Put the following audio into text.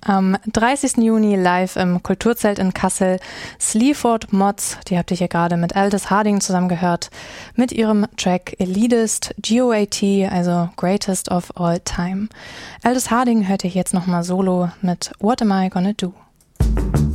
Am 30. Juni live im Kulturzelt in Kassel Sleaford Mods, die habt ihr hier gerade mit Aldous Harding zusammen gehört, mit ihrem Track Elitist GOAT, also Greatest of All Time. Aldous Harding hört ihr jetzt nochmal solo mit What Am I Gonna Do?